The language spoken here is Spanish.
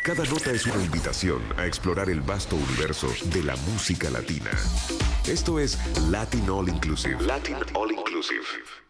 Cada nota es una invitación a explorar el vasto universo de la música latina. Esto es Latin All Inclusive. Latin All Inclusive.